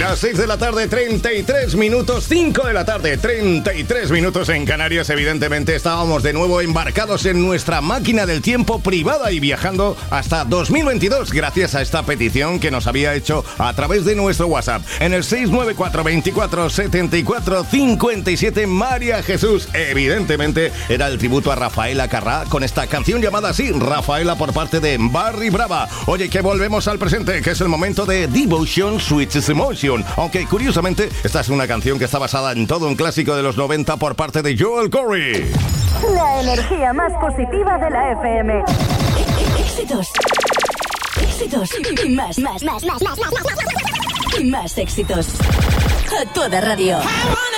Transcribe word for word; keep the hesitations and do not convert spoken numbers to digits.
Las seis de la tarde, treinta y tres minutos, cinco de la tarde, treinta y tres minutos en Canarias. Evidentemente estábamos de nuevo embarcados en nuestra máquina del tiempo privada y viajando hasta dos mil veintidós gracias a esta petición que nos había hecho a través de nuestro WhatsApp en el seis nueve cuatro, veinticuatro, setenta y cuatro, cincuenta y siete. María Jesús, evidentemente era el tributo a Rafaela Carrà con esta canción llamada así, Rafaela, por parte de Barry Brava. Oye, que volvemos al presente, que es el momento de Devotion Switches Emotion, aunque curiosamente esta es una canción que está basada en todo un clásico de los noventa por parte de Joel Corry. La energía más positiva de la F M. Éxitos, éxitos y más, más, más, más, más, más, más, y más éxitos. A toda radio.